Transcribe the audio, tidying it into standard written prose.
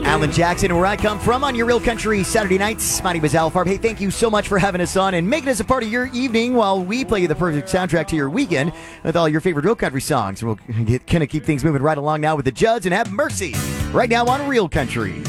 Alan Jackson, where I come from on your Real Country Saturday nights. My name is Al Farb. Hey, thank you so much for having us on and making us a part of your evening while we play you the perfect soundtrack to your weekend with all your favorite Real Country songs. We'll kind of keep things moving right along now with the Judds and Have Mercy right now on Real Country.